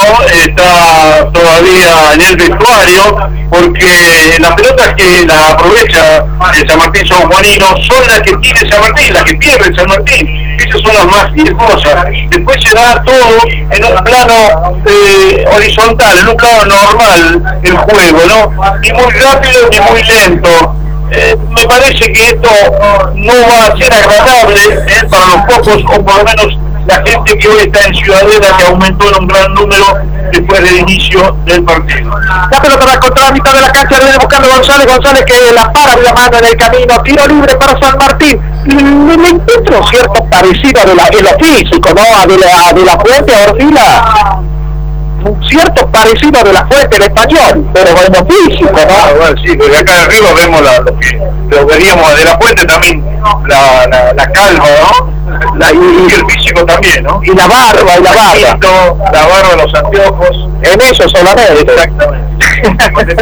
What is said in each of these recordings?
está todavía en el vestuario, porque las pelotas que la aprovecha el San Martín San Juanino son las que tiene San Martín, las que pierde San Martín. Esas son las más riesgosas. Después se da todo en un plano horizontal, en un plano normal el juego, ¿no? Ni muy rápido ni muy lento. Me parece que esto no va a ser agradable para los pocos, o por lo menos la gente que hoy está en Ciudadela, que aumentó en un gran número después del inicio del partido. La pelota va contra la mitad de la cancha, viene buscando González que la para de la mano en el camino, tiro libre para San Martín. Le encuentro cierto parecido en lo físico, ¿no? De la Fuente a Orfila. Un cierto parecido de la Fuente el español, pero en lo físico, ¿no? Bueno, sí, porque acá arriba vemos lo veríamos de la Fuente también, la calva, ¿no? Y el físico también, ¿no? Y la barba. La barba, los anteojos. En eso solamente. Exactamente.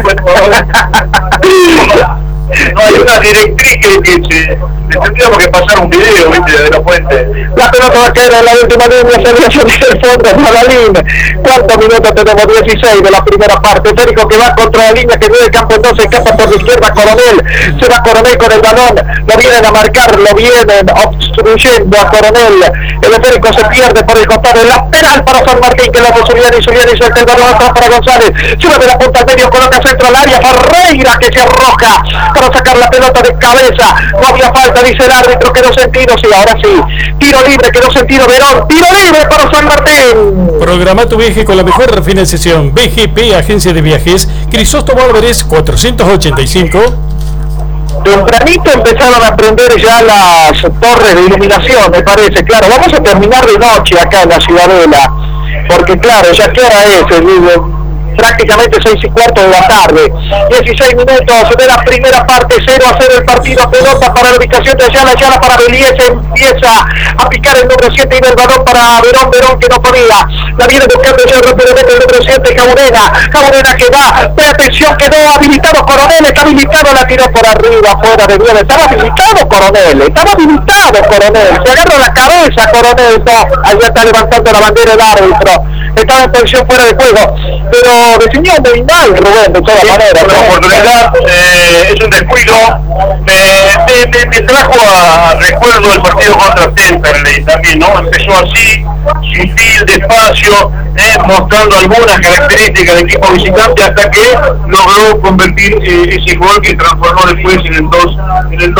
No hay una directriz que tendríamos que pasar un video, ¿viste? De la Fuente. La pelota va a caer en la última línea, se viene el fondo para la línea. ¿Cuántos minutos tenemos? 16 de la primera parte. Férico que va contra la línea, que viene el campo, entonces escapa por la izquierda Coronel. Se va Coronel con el balón, lo vienen a marcar, lo vienen obstruyendo a Coronel. El esférico se pierde por el costado lateral para San Martín, que lo hace subir y suelta el balón atrás para González. Sube de la punta al medio, coloca centro al área, Ferreira que se arroja para sacar la pelota de cabeza. No había falta, dice el árbitro, quedó sentido, sí, ahora sí. Tiro libre, quedó sentido Verón. Tiro libre para San Martín. Programa tu viaje con la mejor financiación. BGP, Agencia de Viajes, Crisóstomo Álvarez 485. Tempranito empezaron a prender ya las torres de iluminación, me parece. Claro, vamos a terminar de noche acá en la Ciudadela, porque claro, ya qué hora es, prácticamente 6:15 de la tarde, 16 minutos de la primera parte, 0-0 el partido, pelota para la ubicación de Ayala para Belies, empieza a picar el número 7 y el balón para Verón que no podía, la viene buscando ya rápidamente el número 7, Cabonera que va, de atención, quedó habilitado Coronel, está habilitado, la tiró por arriba, fuera de bien, estaba habilitado Coronel, se agarra la cabeza Coronel, no, allá está levantando la bandera el árbitro, estaba en posición fuera de juego, pero definió muy mal Rubén, de todas maneras. Una oportunidad, es un descuido, me trajo a recuerdo el partido contra Temperley también, ¿no? Empezó así, sutil, despacio, mostrando algunas características del equipo visitante hasta que logró convertir ese gol que transformó después en el 2-0, en el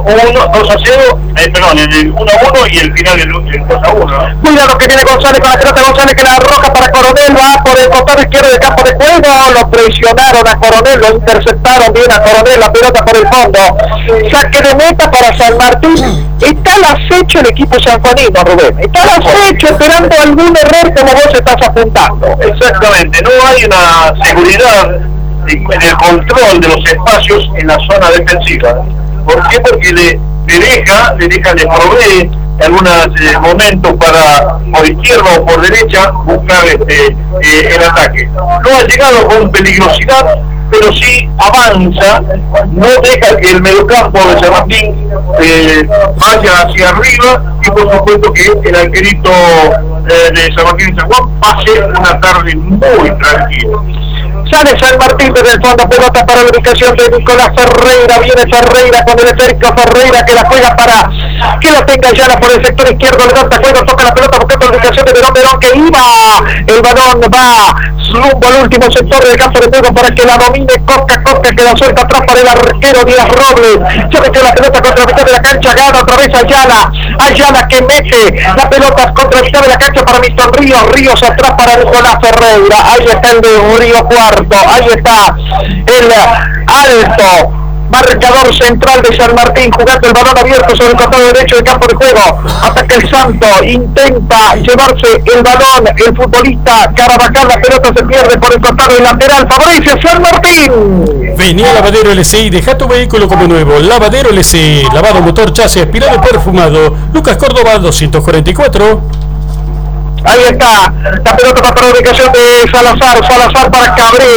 1-1 y el final el 2-1. Cuidado lo que viene González con la pelota, González que la arroja para Coronel, va por el costado izquierdo del campo de juego, lo presionaron a Coronel, lo interceptaron bien a Coronel, la pelota por el fondo, saque de meta para San Martín. Está al acecho el equipo sanjuanino, Rubén, está al acecho esperando algún error como vos estás apuntando. Exactamente, no hay una seguridad en el control de los espacios en la zona defensiva. ¿Por qué? Porque le provee algunos momentos para por izquierda o por derecha buscar el ataque. No ha llegado con peligrosidad, pero sí avanza, no deja que el mediocampo de San Martín vaya hacia arriba, y por supuesto que el arquerito de San Martín y San Juan pase una tarde muy tranquila. Sale San Martín desde el fondo, pelota para la ubicación de Nicolás Ferreira, viene Ferreira con el esférico, Ferreira que la juega para que la tenga Ayala por el sector izquierdo, levanta juego, toca la pelota buscando la ubicación de Verón que iba, el balón va rumbo al último sector del campo de juego para que la domine Coca que la suelta atrás para el arquero Díaz Robles, ya metió la pelota contra la mitad de la cancha, gana otra vez Ayala que mete la pelota contra la mitad de la cancha para Milton Ríos atrás para Nicolás Ferreira, ahí está el de Río Cuarto, ahí está el alto marcador central de San Martín, jugando el balón abierto sobre el costado derecho del campo de juego, ataca el Santo, intenta llevarse el balón, el futbolista Carabajal, la pelota se pierde por el costado del lateral, favorece a San Martín. Venía Lavadero LC y deja tu vehículo como nuevo. Lavadero LC, lavado motor, chasis, aspirado y perfumado. Lucas Córdoba 244. Ahí está, la pelota para la ubicación de Salazar para Cabrera,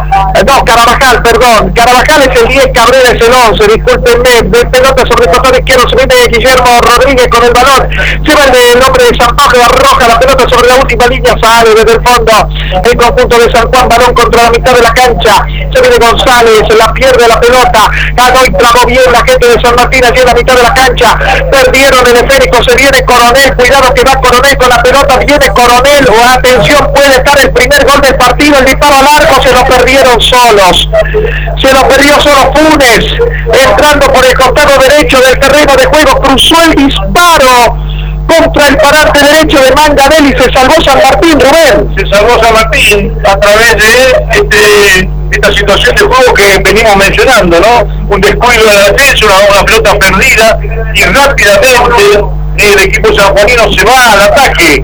Carabajal, perdón. Carabajal es el 10, Cabrera es el 11, discúlpenme. De pelota sobre el costado izquierdo, se viene Guillermo Rodríguez con el balón. Lleva el nombre de San Pablo Arroja, la pelota sobre la última línea, sale desde el fondo. El conjunto de San Juan, balón contra la mitad de la cancha. Se viene González, la pierde la pelota. Ganó y trabó bien la gente de San Martín allí en la mitad de la cancha. Perdieron el esférico, se viene Coronel. Cuidado que va Coronel con la pelota. Viene Coronel, atención, puede estar el primer gol del partido. El disparo al arco, se lo perdieron solos. Se lo perdió solo Funes. Entrando por el costado derecho del terreno de juego, cruzó el disparo contra el parante derecho de Manganelli, se salvó San Martín, Rubén. Se salvó San Martín a través de esta situación de juego que venimos mencionando, ¿no? Un descuido de la defensa, una pelota perdida, y rápidamente el equipo sanjuanino se va al ataque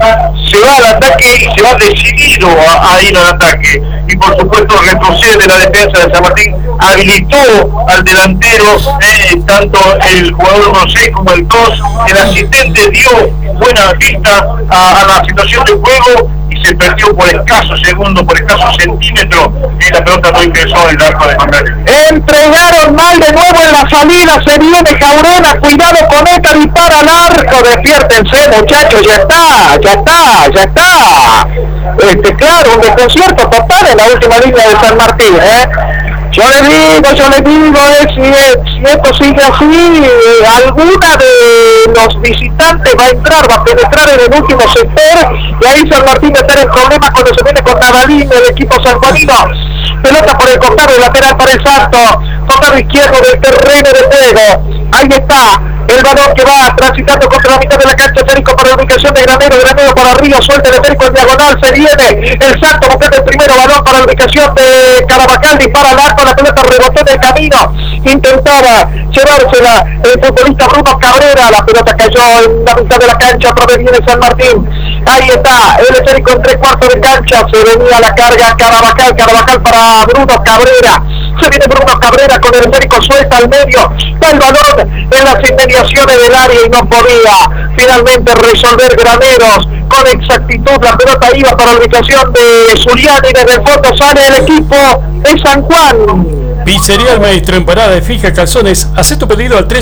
y se va decidido a ir al ataque, y por supuesto retrocede la defensa de San Martín, habilitó al delantero, tanto el jugador Rosé como el 2, el asistente dio buena vista a la situación de juego y se perdió por escasos segundos, por escasos centímetros, y la pelota no ingresó en el arco de Manganelli. Entregaron mal de nuevo en la salida, se viene Cabrera, cuidado con esta, dispara al arco, despiértense muchachos, ya está. Claro, un desconcierto total en la última línea de San Martín, Yo les digo, si esto sigue así, alguna de los visitantes va a penetrar en el último sector, y ahí San Martín va a tener problemas cuando se viene con Navalín, el equipo sanjuanino. Pelota por el costado, lateral para el Santo, costado izquierdo del terreno de juego. Ahí está el balón que va transitando contra la mitad de la cancha. Férico para la ubicación de Granero para Río, suelta de Férico en diagonal, se viene el Santo buscando el primero, balón para la ubicación de Carabajal, dispara al arco, la pelota rebotó en el camino, intentaba llevársela el futbolista Bruno Cabrera, la pelota cayó en la mitad de la cancha, otra vez viene San Martín. Ahí está el esférico en 3/4 de cancha, se venía la carga Carabajal para Bruno Cabrera. Se viene Bruno Cabrera con el esférico, suelta al medio, da el balón en las inmediaciones del área y no podía finalmente resolver Graneros con exactitud. La pelota iba para la ubicación de Zuliani, y desde el fondo sale el equipo de San Juan. Pizzería El Maestro, empanada de fija, calzones. Haz tu pedido al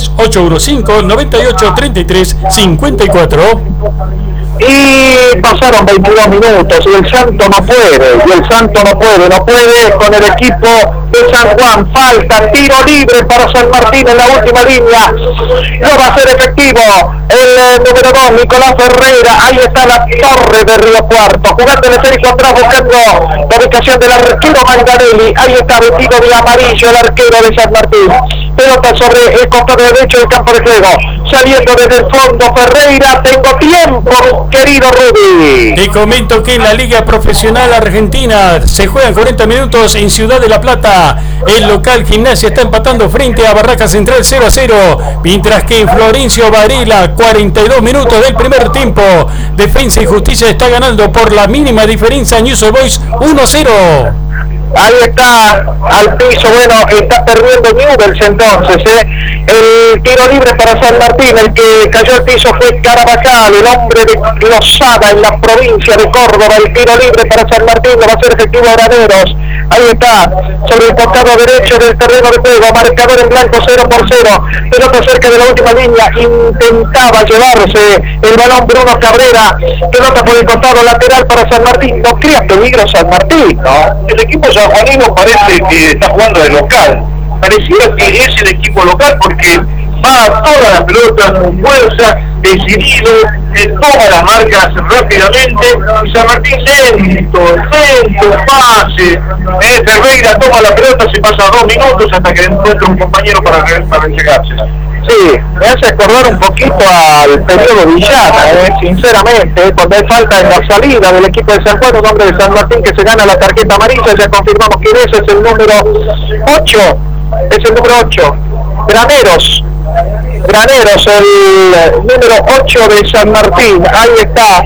3815-9833-54. Y pasaron 22 minutos y el Santo no puede con el equipo de San Juan. Falta, tiro libre para San Martín en la última línea, no va a ser efectivo el número 2, Nicolás Ferreira. Ahí está la torre de Río Cuarto, jugando el esférico atrás, buscando la ubicación del arquero Manganelli. Ahí está vestido de amarillo el arquero de San Martín. Pelota sobre el costado derecho del campo de juego, saliendo desde el fondo Ferreira. Tengo tiempo, querido Rudy. Te comento que en la Liga Profesional Argentina se juegan 40 minutos en Ciudad de la Plata. El local Gimnasia está empatando frente a Barraca Central 0-0, mientras que en Florencio Varela, 42 minutos del primer tiempo, Defensa y Justicia está ganando por la mínima diferencia News Old Boys 1-0. Ahí está, al piso, está perdiendo Newell's entonces, El tiro libre para San Martín, el que cayó al piso fue Carabajal, el hombre de Lozada en la provincia de Córdoba. El tiro libre para San Martín, lo va a ser efectivo Graneros. Ahí está, sobre el costado derecho del terreno de juego, marcador en blanco 0-0, pelota cerca de la última línea, intentaba llevarse el balón Bruno Cabrera, pelota por el costado lateral para San Martín. No crea peligro San Martín, ¿no? El equipo sanjuanino parece que está jugando de local, pareciera que es el equipo local porque va a todas las pelotas con fuerza, decidido, toma las marcas rápidamente, y San Martín lento, pase, Ferreira toma la pelota, se pasa 2 minutos hasta que encuentra un compañero para entregársela. Sí, me hace acordar un poquito al periodo Villana, sinceramente, cuando hay falta en la salida del equipo de San Juan, un hombre de San Martín que se gana la tarjeta amarilla. Ya confirmamos quién es el número 8, Graneros, el número 8 de San Martín. Ahí está,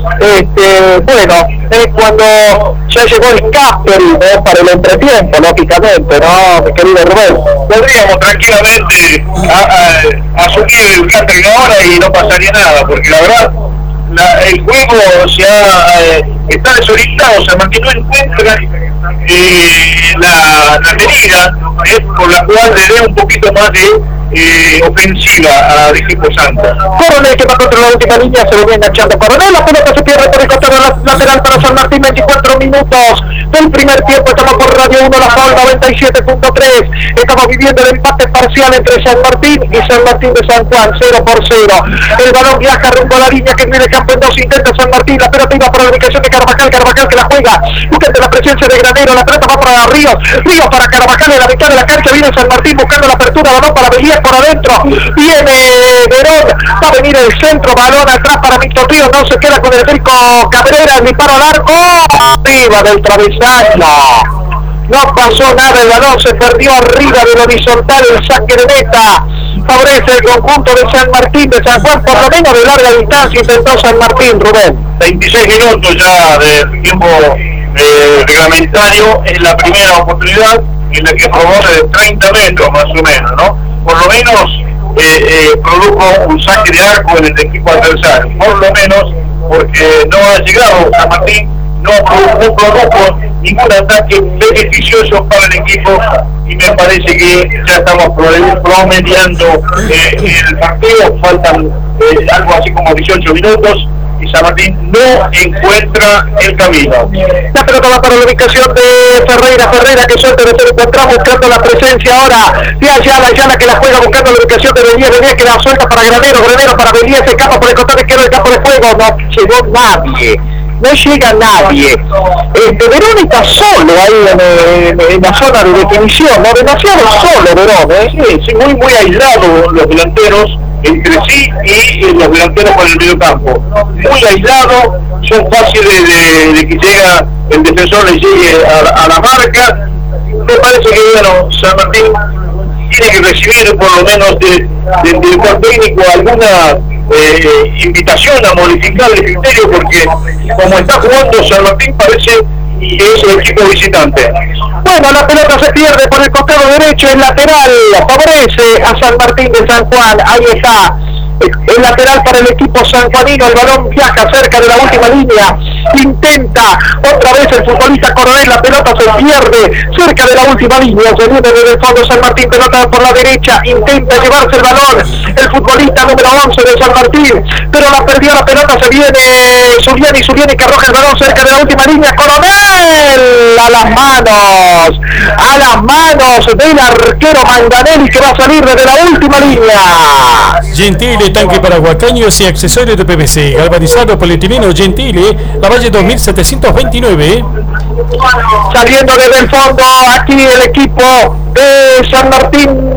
cuando ya llegó el Casper para el entretiempo, lógicamente, ¿no, mi querido Rubén? Podríamos tranquilamente asumir el Casper ahora y no pasaría nada, porque la verdad el juego está desorientado. San Martín no encuentra la medida por la cual le dé un poquito más de ofensiva al equipo Santa. Coronel que va contra la última línea, se venía enganchando Coronel, la pelota se pierde por el costado lateral para San Martín, 24 minutos del primer tiempo, estamos por Radio 1, la FAL 97.3, estamos viviendo el empate parcial entre San Martín y San Martín de San Juan, 0-0, el balón viaja rumbo a la línea que viene el campo en dos, intenta San Martín, la pelota iba por la ubicación de Carvajal que la juega, buscando la presencia de Granero, la pelota va para Ríos para Carvajal en la mitad de la cancha, viene San Martín buscando la apertura, balón para Belías por adentro, viene Verón, va a venir el centro, balón atrás para Víctor Ríos, no se queda con el Federico Cabrera, el disparo largo, arriba del travesaño, no pasó nada, el balón se perdió arriba del horizontal, el saque de meta, favorece el conjunto de San Martín de San Juan, por lo menos de larga distancia intentó San Martín, Rubén. 26 minutos ya del tiempo reglamentario, es la primera oportunidad en la que probó de 30 metros más o menos, ¿no? Por lo menos produjo un saque de arco en el equipo adversario, por lo menos, porque no ha llegado San Martín, no produjo ningún ataque beneficioso para el equipo, y me parece que ya estamos promediando el partido, faltan algo así como 18 minutos, y San Martín no encuentra el camino. La pelota va para la ubicación de Ferreira que suelta de ser encontrado buscando la presencia ahora de Ayala que la juega buscando la ubicación de Belías que la suelta para Granero para Belías, se escapa por el costado izquierdo del campo de juego, no llegó nadie. No llega nadie. Verón está solo ahí en la zona de definición, no demasiado solo Verón, Sí, muy aislados los delanteros entre sí y los delanteros por el medio campo. Muy aislados, son fáciles de que llega el defensor le llegue a la marca. Me parece que bueno, San Martín tiene que recibir por lo menos del director técnico alguna invitación a modificar el criterio, porque como está jugando San Martín parece que es el equipo visitante. Bueno, la pelota se pierde por el costado derecho, el lateral favorece a San Martín de San Juan, ahí está el lateral para el equipo sanjuanino, el balón viaja cerca de la última línea, intenta otra vez el futbolista Coronel, la pelota se pierde cerca de la última línea, se viene desde el fondo San Martín, pelota por la derecha, intenta llevarse el balón el futbolista número 11 de San Martín, pero la perdió la pelota, se viene Zuliani que arroja el balón cerca de la última línea, Coronel a las manos del arquero Manganelli que va a salir desde la última línea. Gentile, tanque para huacaños y accesorios de PVC, galvanizado polietileno Gentile, la Valle 2729. Saliendo desde el fondo, aquí el equipo de San Martín,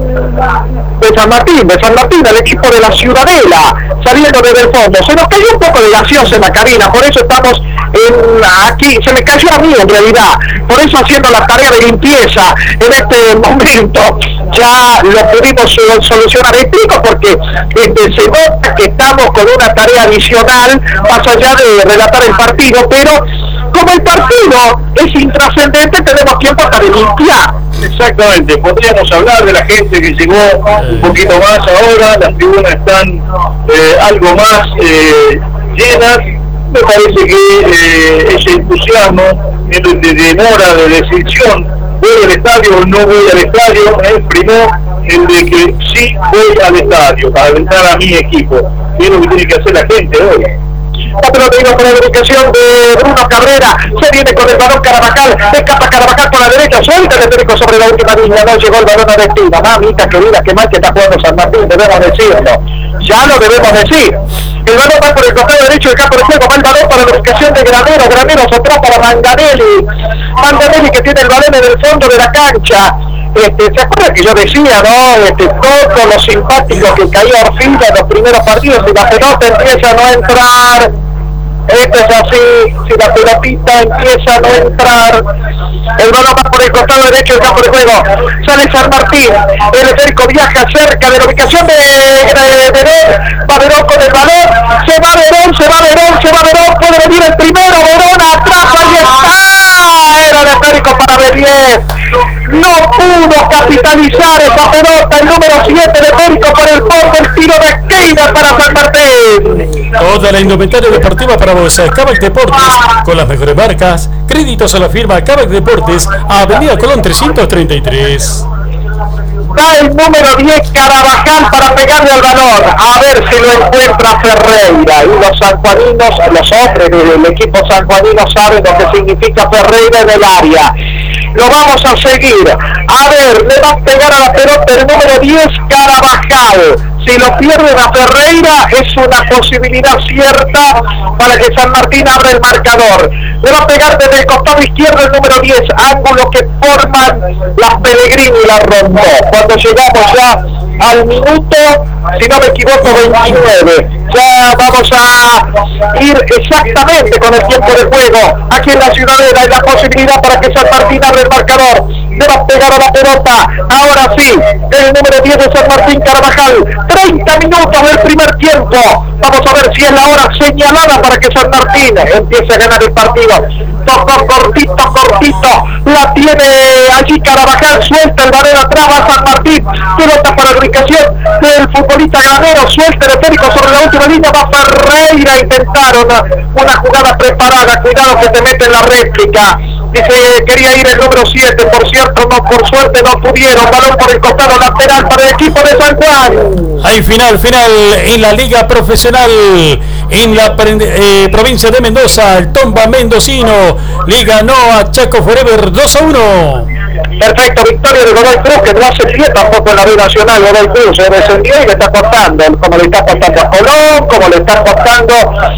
el equipo de la Ciudadela, saliendo desde el fondo. Se nos cayó un poco de gaseosa en la cabina, por eso estamos aquí, se me cayó a mí en realidad, por eso haciendo la tarea de limpieza en este momento, ya lo pudimos solucionar. Explico porque se nota que estamos con una tarea adicional, más allá de relatar el partido, pero como el partido es intrascendente, tenemos tiempo para limpiar. Exactamente, podríamos hablar de la gente que llegó un poquito más ahora, las tribunas están algo más llenas. Me parece que ese entusiasmo de demora, de decisión, voy al estadio o no voy al estadio, primó el de que sí voy al estadio para alentar a mi equipo. Es lo que tiene que hacer la gente hoy. La pelota vino por la ubicación de Bruno Cabrera, se viene con el balón Carvajal, escapa Carvajal por la derecha, suelta el Federico sobre la última línea, no llegó el balón a destino. Mamita querida, qué mal que está jugando San Martín, debemos decirlo, ya lo debemos decir. El balón va por el costado derecho del campo de juego, va el balón para la ubicación de Granero se atrás para Manganelli que tiene el balón en el fondo de la cancha. ¿Se acuerdan que yo decía, no? Todo lo simpático que caía Orfila en los primeros partidos, y la pelota empieza a no entrar. Esto es así, si la pelotita empieza a no entrar, el balón va por el costado derecho del campo de juego, sale San Martín, el esférico viaja cerca de la ubicación de Verón, va Verón con el balón, se va Verón, puede venir el primero, Verón atrás, ahí está, era el esférico para Belías, no pudo capitalizar esa pelota, el número 7 de Férico por el fondo, el tiro de esquina para San Martín. Toda la indumentaria deportiva para vos. Kavak Deportes, con las mejores marcas. Créditos a la firma Kavak Deportes, Avenida Colón 333. Va el número 10 Carabajal para pegarle al balón, a ver si lo encuentra Ferreira. Y los sanjuaninos, los hombres del equipo sanjuanino saben lo que significa Ferreira en el área. Lo vamos a seguir. A ver, le va a pegar a la pelota el número 10 Carabajal. Si lo pierden a Ferreira es una posibilidad cierta para que San Martín abra el marcador. Le va a pegar desde el costado izquierdo el número 10, ángulo que forman las Pellegrini y la Rondó. Cuando llegamos ya al minuto, si no me equivoco, 29. Ya vamos a ir exactamente con el tiempo de juego aquí en la Ciudadela, y la posibilidad para que San Martín abra el marcador. Le va a pegar a la pelota, ahora sí, el número 10 de San Martín Carvajal. 30 minutos del primer tiempo. Vamos a ver si es la hora señalada para que San Martín empiece a ganar el partido. Tocó cortito, la tiene allí Carvajal, suelta el balón atrás, va San Martín, pelota para la ubicación del futbolista Granero, suelta el esférico sobre la última línea, va Ferreira, intentaron una jugada preparada, cuidado que te mete en la réplica. Dice, quería ir el número 7, por cierto, no, por suerte no pudieron. Balón por el costado lateral para el equipo de San Juan. Hay final en la Liga Profesional en la provincia de Mendoza. El Tomba mendocino le ganó a Chaco Forever 2-1. Perfecto, victoria de Godoy Cruz, que no hace pie tampoco en la B Nacional. Godoy Cruz se descendió y le está costando, como le está costando a Colón, como le está costando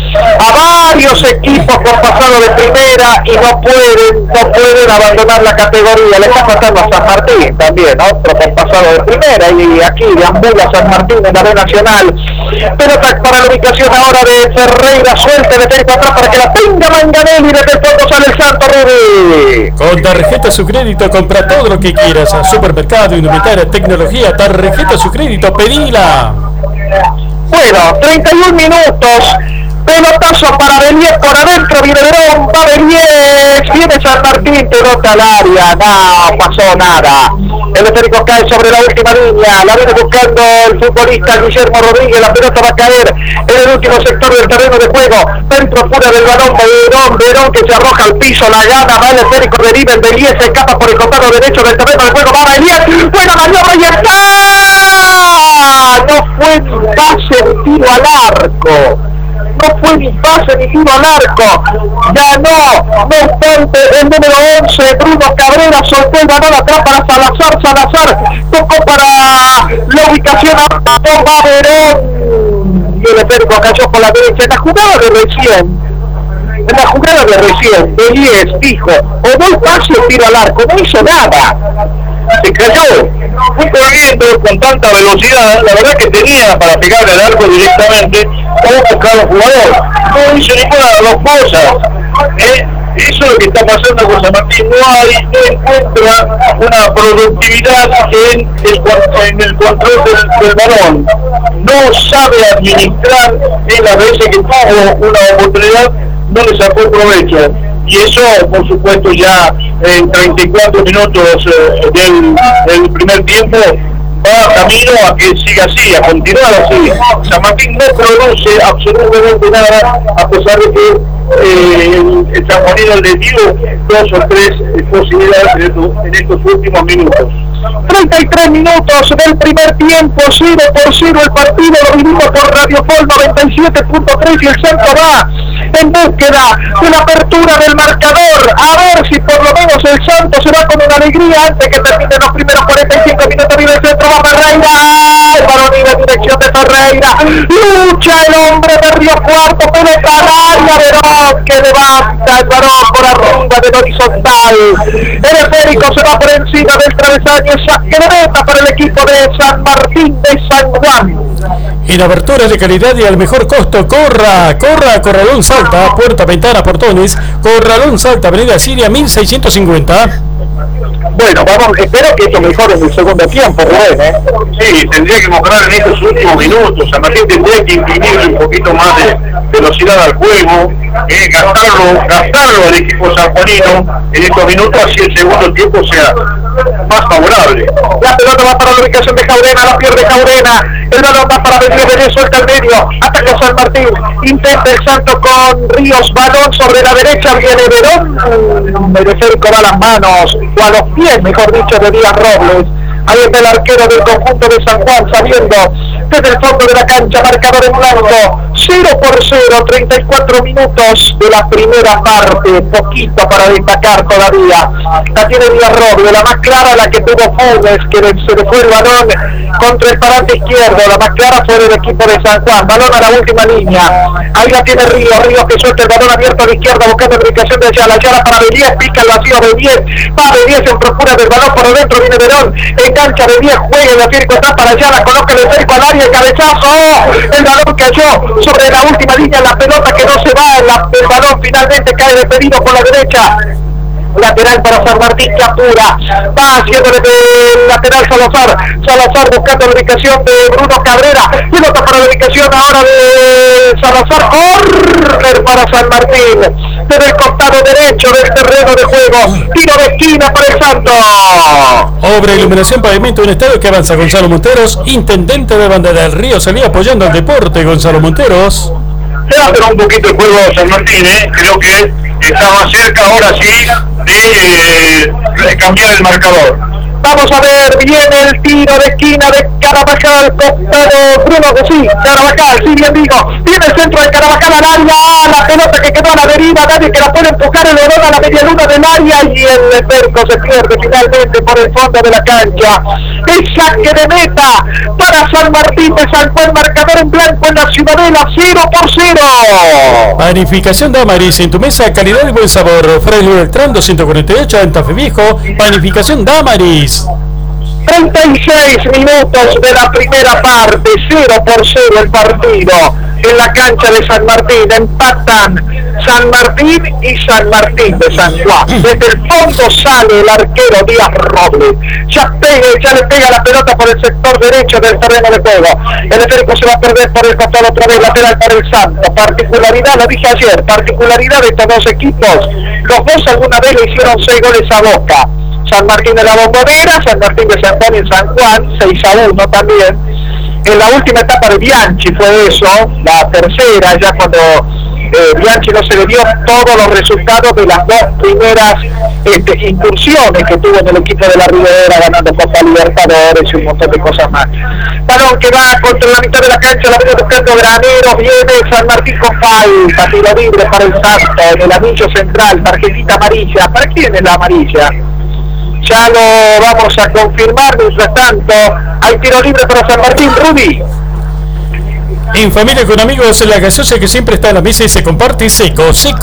a varios equipos con pasado de primera, y no pueden abandonar la categoría. Le está costando a San Martín también, otro con pasado de primera, y aquí deambula San Martín en la B Nacional. Pelota para la ubicación ahora de Ferreira, suelta de tres atrás para que la tenga Manganelli, desde el fondo sale el Santo Rubi. Con tarjeta su crédito, compra todo lo que quieras. Supermercado, indumentaria, tecnología, tarjeta su crédito, pedila. Bueno, 31 minutos. Pelotazo para Beliés por adentro, viene Verón, va Beliés, viene San Martín, pelota al área, no pasó nada. El esférico cae sobre la última línea, la viene buscando el futbolista Guillermo Rodríguez, la pelota va a caer en el último sector del terreno de juego, dentro fuera del balón de Verón que se arroja al piso, la gana, va el esférico, deriva en Beliés, se escapa por el costado derecho del terreno de juego, va Beliés, buena maniobra y está. No fue un pase de tiro al arco. No fue ni pase ni tiro al arco. Ganó, no obstante, el número 11, Bruno Cabrera, soltó el balón atrás para Salazar, tocó para la ubicación a Verón, y el esférico cayó por la derecha. En la jugada de recién, Beliés dijo, o no pase o tiro al arco, no hizo nada. Se cayó, fue corriendo con tanta velocidad, la verdad que tenía para pegarle al arco directamente, como buscar al jugador, no hizo ninguna de las dos cosas. Eso es lo que está pasando con San Martín, no encuentra una productividad en el control del balón, no sabe administrar, en las veces que tuvo una oportunidad no le sacó provecho, y eso por supuesto ya en 34 minutos del primer tiempo va camino a que siga así, a continuar así. San Martín no produce absolutamente nada, a pesar de que el sanjuanino le dio 2 o 3 posibilidades en estos últimos minutos. 33 minutos del primer tiempo, 0-0 el partido, lo vivimos por Radio Pol 97.3 y el Santo va en búsqueda de la apertura del marcador, a ver si por lo menos el Santo se va con una alegría antes que terminen los primeros 45 minutos. Viene el centro, va Ferreira, el balón en la dirección de Ferreira, lucha el hombre de Río Cuarto, pelota al área, Verón que levanta el balón por arriba del horizontal, el esférico se va por encima del travesaño, saqueta para el equipo de San Martín de San Juan. En aberturas de calidad y al mejor costo, corra, Corralón Salta, puerta, ventana, portones, Corralón Salta, Avenida Siria 1650. Bueno, espero que esto mejore en el segundo tiempo, Rubén, Sí, tendría que mejorar en estos últimos minutos. San Martín tendría que imprimirle un poquito más de velocidad al juego, gastarlo al equipo sanjuanino en estos minutos, así el segundo tiempo sea más favorable. La pelota va para la ubicación de Jaurena, la pierde Jaurena, el balón va para Benítez, suelta al medio, ataca San Martín, intenta el salto con Ríos, balón sobre la derecha, viene Verón, Periférico da las manos, o a los pies, mejor dicho, de Díaz Robles. Ahí está el arquero del conjunto de San Juan saliendo desde el fondo de la cancha, marcador en blanco, 0-0, 34 minutos de la primera parte, poquito para destacar todavía. La tiene Díaz Robles, la más clara la que tuvo Funes, que se le fue el balón contra el parante izquierdo, la más clara fue del equipo de San Juan, balón a la última línea, ahí la tiene Ríos que suelta el balón abierto a la izquierda buscando la ubicación de Ayala para Beliés, pica el vacío Beliés, va Beliés en procura del balón por adentro, viene Verón, engancha Beliés, juega el esférico atrás para Ayala, coloca el esférico al área, el cabezazo, el balón cayó sobre la última línea, la pelota que no se va, el balón finalmente cae despedido por la derecha. Lateral para San Martín que apura, va haciendo el lateral Salazar buscando la ubicación de Bruno Cabrera, pelota para la ubicación ahora de Salazar, correr para San Martín, desde el costado derecho del terreno de juego, tiro de esquina para el Santo. Obra iluminación pavimento, un estadio que avanza Gonzalo Monteros, intendente de Banda del Río, salía apoyando al deporte Gonzalo Monteros. Se va a hacer un poquito el juego San Martín, creo que está más cerca ahora sí de cambiar el marcador. Vamos a ver, viene el tiro de esquina de Carabajal, costado Bruno, sí, Carabajal, sí, bien digo, viene el centro de Carabajal al área, la pelota que quedó a la deriva, nadie que la puede empujar, el balón a la media luna del área y el cerco se pierde finalmente por el fondo de la cancha. El saque de meta para San Martín de San Juan, marcador en blanco en la Ciudadela, 0-0. Panificación Damaris, en tu mesa, calidad y buen sabor. Fray Beltrán 248 en Tafe Viejo. Panificación Damaris. 36 minutos de la primera parte, 0-0 el partido en la cancha de San Martín, empatan San Martín y San Martín de San Juan. Desde el fondo sale el arquero Díaz Robles, ya le pega la pelota por el sector derecho del terreno de juego, el esférico se va a perder por el costado otra vez, lateral para el Santo. Particularidad, lo dije ayer, particularidad de estos dos equipos, los dos alguna vez le hicieron 6 goles a Boca. San Martín de la Bombonera, San Martín de San Juan y San Juan, 6-1 también. En la última etapa de Bianchi fue eso, la tercera, ya cuando Bianchi no se le dio todos los resultados de las dos primeras incursiones que tuvo en el equipo de la Ribera, ganando Copa Libertadores y un montón de cosas más. Balón que va contra la mitad de la cancha, la viene buscando Granero, viene San Martín con falta, tiro libre para el Santo, en el anillo central, tarjetita amarilla. ¿Para quién es la amarilla? Ya lo vamos a confirmar. Mientras tanto, hay tiro libre para San Martín. Rudy. En familia con amigos, la gaseosa que siempre está en la mesa y se comparte, se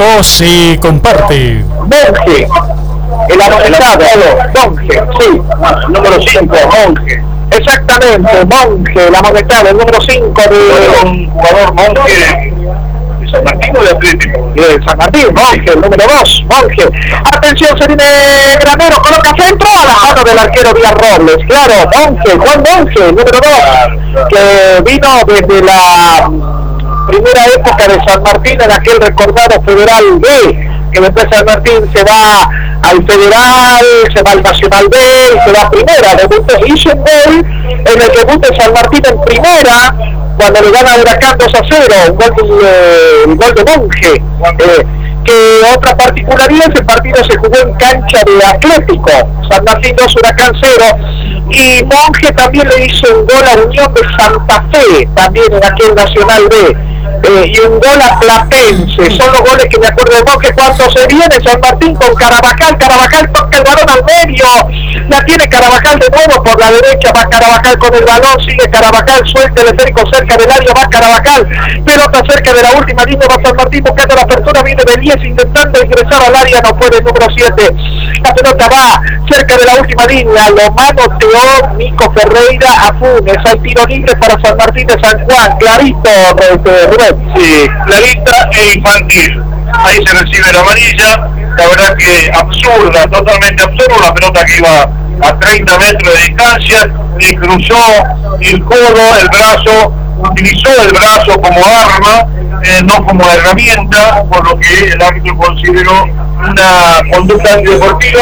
comparte. Monje, el amonestado, Monje, sí, número 5, Monje. Exactamente, Monje, el amonestado, el número 5 de un jugador Monje. ¿San Martín o de Atlético? San Martín, Monje, el número 2, Monje. Atención, se viene Granero, coloca centro a la mano del arquero Díaz Robles. Claro, Monje, Juan Monje, el número 2, que vino desde la primera época de San Martín en aquel recordado Federal B, que después San Martín se va al Federal, se va al Nacional B, se va a primera, hizo un gol en el debut de San Martín en primera, cuando le gana a Huracán 2-0, un gol de Monje. Que otra particularidad, ese partido se jugó en cancha de Atlético, San Martín 2, Huracán 0, y Monje también le hizo un gol a Unión de Santa Fe, también en aquel Nacional B, y un gol a Platense. Son los goles que me acuerdo de Monje. Cuando se viene San Martín con Carabajal toca el balón al medio, la tiene Carabajal de nuevo por la derecha, va Carabajal con el balón, sigue Carabajal, suelta el esférico cerca del área, va Carabajal, pelota cerca de la última línea, va San Martín buscando la apertura, viene de 10 intentando ingresar al área, no puede, el número 7, la pelota va cerca de la última línea, lo manoteó Nico Ferreira a Funes, hay tiro libre para San Martín de San Juan, clarito, Rubén. Sí, clarita e infantil. Ahí se recibe la amarilla, la verdad que absurda, totalmente absurda, la pelota que iba a 30 metros de distancia, le cruzó el codo, el brazo, utilizó el brazo como arma, no como herramienta, por lo que el árbitro consideró una conducta antideportiva,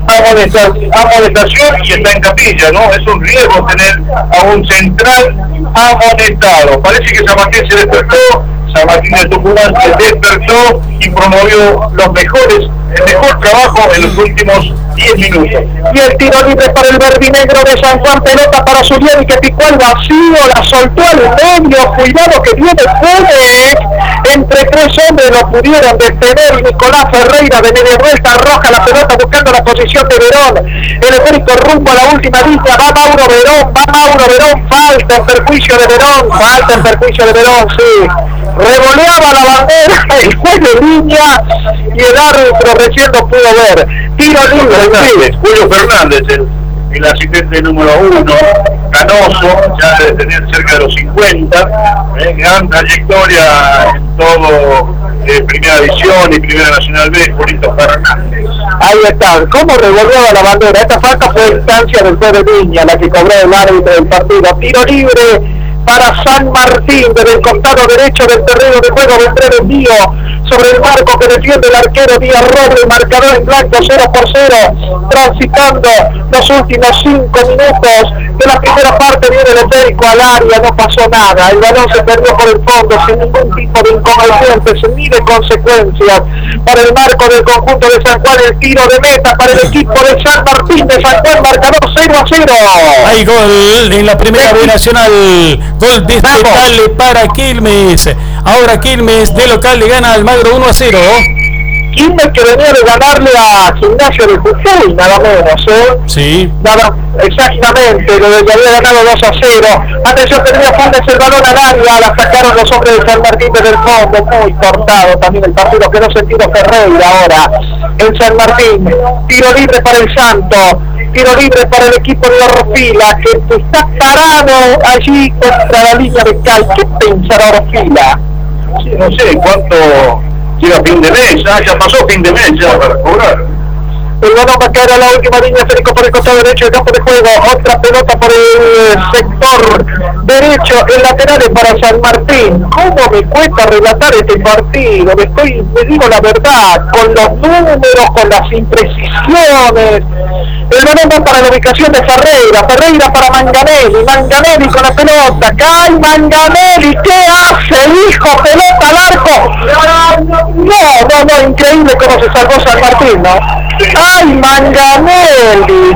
amonestación y está en capilla, ¿no? Es un riesgo tener a un central amonestado. Parece que San Martín se despertó, San Martín de Tucumán se despertó y promovió el mejor trabajo en los últimos 10 minutos. Y el tiro libre para el verdinegro de San Juan, pelota para Zuliani que picó al vacío, la soltó al medio, cuidado que viene Funes, entre tres hombres lo pudieron detener y Nicolás Ferreira de media vuelta arroja la pelota buscando la posición de Verón, el esférico rumbo a la última línea, va Mauro Verón, falta en perjuicio de Verón, sí, revoleaba la bandera, el juez de línea y el árbitro recién lo pudo ver, tiro libre. Julio Fernández, el asistente número 1, canoso, ya debe tener cerca de los 50, gran trayectoria en todo Primera División y Primera Nacional B, Julio Fernández. Ahí está, ¿cómo revolvió la bandera? Esta falta fue instancia del juez de línea, la que cobró el árbitro del partido. Tiro libre para San Martín, desde el costado derecho del terreno de juego, vendrá el envío sobre el marco que defiende el arquero Díaz Robles, marcador en blanco 0-0, transitando los últimos 5 minutos de la primera parte, viene el esférico al área, no pasó nada, el balón se perdió por el fondo, sin ningún tipo de inconvenientes ni de consecuencias, para el marco del conjunto de San Juan, el tiro de meta para el equipo de San Martín de San Juan, marcador 0-0. Hay gol en la primera B nacional, gol de Dale para Quilmes. Ahora Quilmes de local le gana al Magro 1-0. Quilmes que venía de ganarle a Gimnasia de Jujuy, nada menos, Sí. Nada, exactamente, lo que había ganado 2-0. Atención, tenía Funes el balón al área, la sacaron los hombres de San Martín desde el fondo, muy cortado también el partido, quedó sentido Ferreira ahora en San Martín. Tiro libre para el Santo, tiro libre para el equipo de Orfila, que está parado allí contra la línea de cal. ¿Qué pensará Orfila? Sí, no sé cuánto llega fin de mes, ya pasó fin de mes ya para cobrar. El balón va a caer a la última línea, Federico por el costado derecho del campo de juego, otra pelota por el sector derecho, el lateral es para San Martín. ¿Cómo me cuesta relatar este partido? Me digo la verdad, con los números, con las imprecisiones. El balón va para la ubicación de Ferreira para Manganelli con la pelota, cae Manganelli, ¿qué hace el hijo? Pelota al arco. No, increíble cómo se salvó San Martín, ¿no? ¡Ay, Manganelli!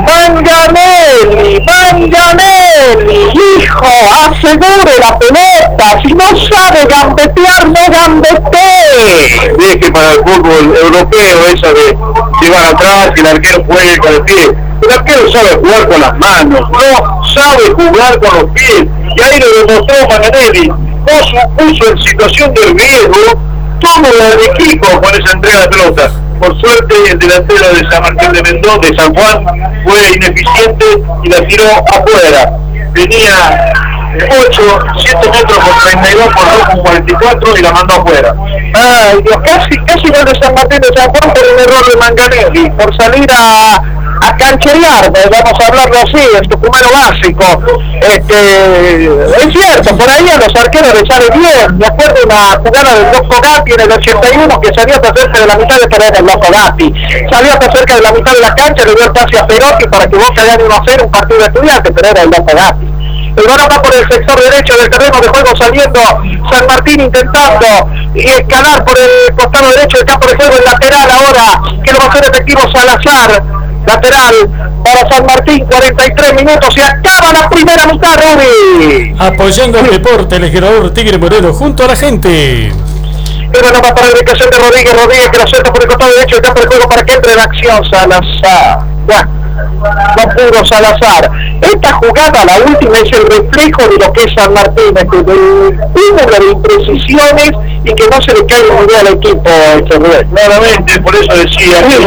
¡Hijo! ¡Asegure la pelota! Si no sabe gambetear, no gambetee. Deje para el fútbol europeo eso de llevar atrás y el arquero juegue con el pie. El arquero sabe jugar con las manos, no sabe jugar con los pies. Y ahí lo demostró Manganelli. Puso en situación de riesgo todo el equipo con esa entrega de pelota. Por suerte el delantero de San Martín de Mendoza, de San Juan, fue ineficiente y la tiró afuera. Tenía 7 metros por 32 por 2 por 44 y la mandó afuera. Ay Dios, casi gol de San Martín de San Juan por un error de Manganelli, por salir a cancherear, vamos a hablarlo así, el tucumano básico. Es cierto, por ahí a los arqueros les sale bien. Me acuerdo una jugada del Loco Gatti en el 81 que salió hasta cerca de la mitad de terreno, el Loco Gatti salió hasta cerca de la mitad de la cancha, le dio el pase a Perotti para que Boca gane 1-0 un partido de Estudiantes, pero era el Loco Gatti. El balón va por el sector derecho del terreno de juego, saliendo San Martín intentando escalar por el costado derecho del campo de juego, el lateral ahora, que lo va a hacer efectivo Salazar. Lateral para San Martín, 43 minutos, y acaba la primera mitad, Rubi. Apoyando el deporte, el generador Tigre Moreno, junto a la gente. El balón va para la ubicación de Rodríguez que lo suelta por el costado derecho del campo de juego para que entre en acción Salazar. No pudo Salazar. Esta jugada, la última, es el reflejo de lo que es San Martín, de número de imprecisiones y que no se le cae muy bien al equipo. Claramente, por eso decía,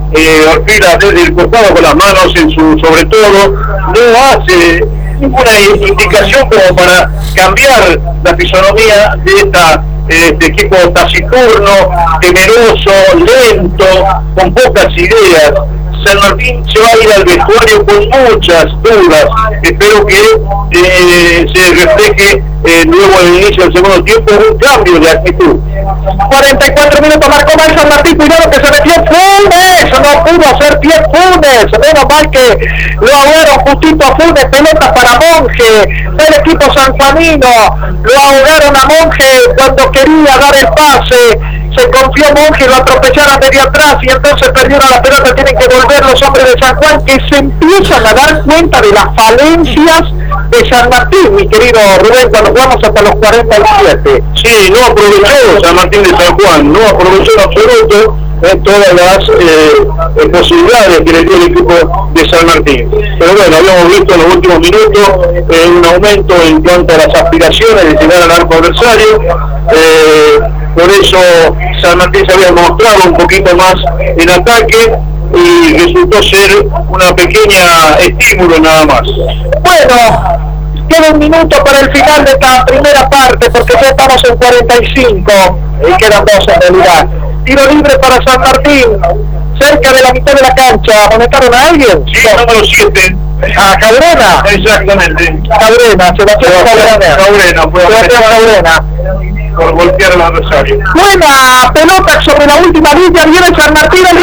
Orfila desde el costado con las manos en su sobre todo, no hace ninguna indicación como para cambiar la fisonomía de este equipo taciturno, temeroso, lento, con pocas ideas. San Martín se va a ir al vestuario con muchas dudas. Espero que se refleje luego del inicio del segundo tiempo un cambio de actitud. 44 minutos marcó mal San Martín, cuidado que se metió Funes, no pudo hacer pie Funes, menos mal que lo ahogaron justito a Funes, pelota para Monje, del equipo sanjuanino, lo ahogaron a Monje cuando quería dar el pase, se confió Monje, lo atropellaron medio atrás y entonces perdieron la pelota, tienen que volver los hombres de San Juan que se empiezan a dar cuenta de las falencias de San Martín, mi querido Rubén, cuando vamos hasta los 47. Sí, no aprovechó San Martín de San Juan, no aprovechó en absoluto todas las posibilidades que le dio el equipo de San Martín. Pero bueno, habíamos visto en los últimos minutos un aumento en cuanto a las aspiraciones de llegar al arco adversario. Por eso San Martín se había mostrado un poquito más en ataque y resultó ser una pequeña estímulo nada más. Bueno, queda un minuto para el final de esta primera parte porque ya estamos en 45 y quedan dos en realidad. Tiro libre para San Martín, cerca de la mitad de la cancha. ¿Amonestaron a alguien? Sí, número 7. ¿A Cabrera? Exactamente. Cabrera, Sebastián Cabrera. Por golpear al adversario. Buena pelota sobre la última línea, viene San Martín, el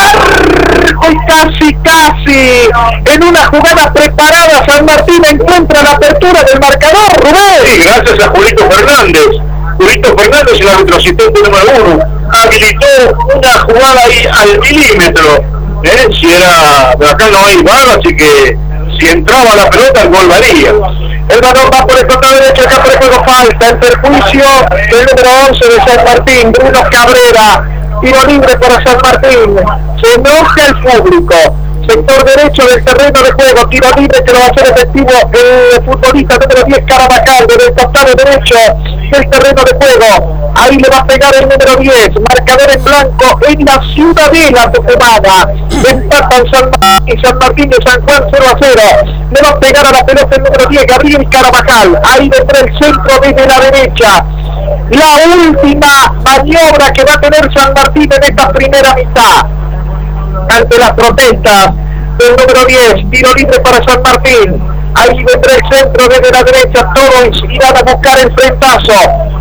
largo y casi en una jugada preparada San Martín encuentra la apertura del marcador, Rubén. Sí, gracias a Julito Fernández. Julito Fernández, el árbitro asistente número 1, habilitó una jugada ahí al milímetro. Si era, acá no hay VAR, así que si entraba la pelota el gol valía. El balón va por el costado derecho, acá por el juego falta, el perjuicio del número 11 de San Martín, Bruno Cabrera, tiro libre para San Martín, se enoja el público, sector derecho del terreno de juego, tiro libre que lo va a hacer efectivo el futbolista número 10 Carabajal, desde el costado derecho del terreno de juego, ahí le va a pegar el número 10, marcador en blanco en la Ciudadela Tucumana, empatan San Martín de San Juan 0-0, le va a pegar a la pelota el número 10, Gabriel Carabajal, ahí vendrá el centro desde la derecha, la última maniobra que va a tener San Martín en esta primera mitad, ante las protestas del número 10, tiro libre para San Martín, ahí vendrá el centro desde la derecha, todos irán a buscar el frentazo,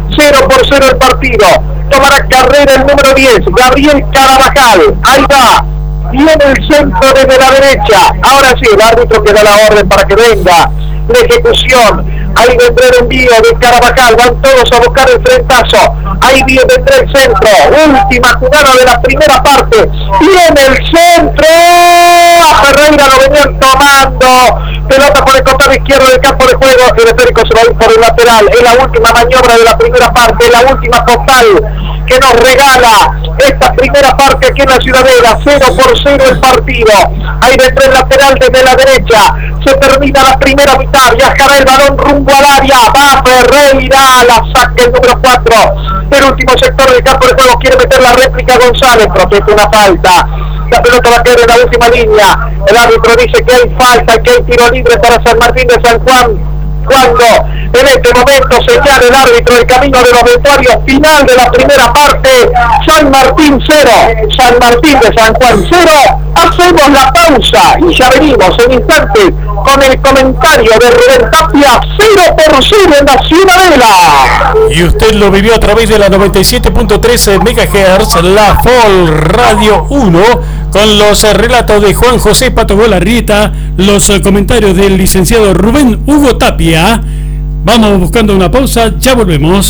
0-0 el partido, tomará carrera el número 10, Gabriel Carabajal, ahí va, viene el centro desde la derecha, ahora sí, el árbitro que da la orden para que venga la ejecución, ahí vendrá el envío de Carabajal, van todos a buscar el frentazo, ahí vendrá el centro, última jugada de la primera parte, viene el centro, a Ferreira lo venían tomando, pelota por el costado izquierdo del campo de juego, el esférico se va a ir por el lateral, es la última maniobra de la primera parte, es la última postal que nos regala esta primera parte aquí en la Ciudadela, 0-0 el partido, ahí vendrá el lateral desde la derecha, se termina la primera mitad, viajará el balón rumbo al área, va Ferreira, la saca el número 4, el último sector del campo de juego, quiere meter la réplica González, protesta una falta, la pelota va a caer en la última línea, el árbitro dice que hay falta, que hay tiro libre para San Martín de San Juan, cuando en este momento señala el árbitro el camino de los vestuarios, final de la primera parte, San Martín 0, San Martín de San Juan 0, hacemos la pausa y ya venimos en instantes con el comentario de Rubén Tapia, 0-0 en la Ciudadela. Y usted lo vivió a través de la 97.13 MHz, la FOL Radio 1, con los relatos de Juan José Pato Golarrieta, los comentarios del licenciado Rubén Hugo Tapia. Vamos buscando una pausa, ya volvemos.